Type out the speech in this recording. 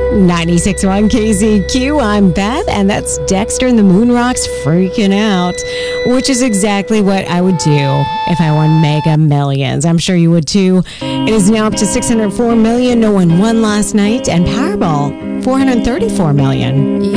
96.1 KZQ, I'm Beth, and that's Dexter and the Moon Rocks freaking out, which is exactly what I would do if I won Mega Millions. I'm sure you would too. It is now up to $604 million. No one won last night, and Powerball, $434 million.